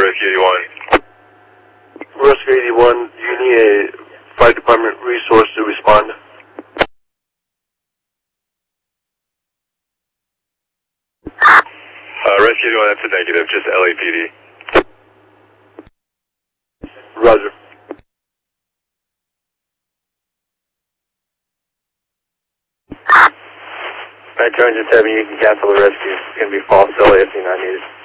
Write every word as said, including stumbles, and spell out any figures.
Rescue eighty-one. Rescue eighty-one, do you need a fire department resource to respond? Uh, Rescue eighty-one, that's a negative, just L A P D. Roger. Alright, two hundred seven, you can cancel the rescue. It's going to be false L A F C not needed.